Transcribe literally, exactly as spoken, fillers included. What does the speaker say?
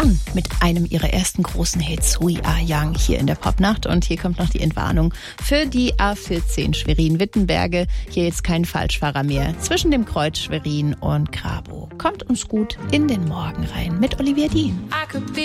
dran mit einem ihrer ersten großen Hits, We Are Young, hier in der Popnacht. Und hier kommt noch die Entwarnung für die A vierzehn Schwerin-Wittenberge. Hier jetzt kein Falschfahrer mehr zwischen dem Kreuz Schwerin und Grabow. Kommt uns gut in den Morgen rein mit Olivia Dean.